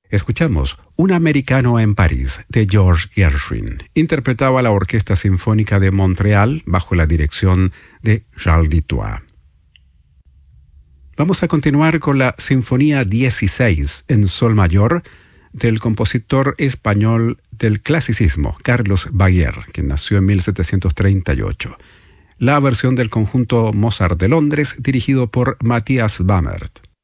Escuchamos Un americano en París, de George Gershwin. Interpretaba la Orquesta Sinfónica de Montreal bajo la dirección de Charles Dutoit. Vamos a continuar con la Sinfonía 16 en Sol mayor del compositor español del clasicismo, Carlos Baguer, que nació en 1738. La versión del conjunto Mozart de Londres, dirigido por Matthias Bamert.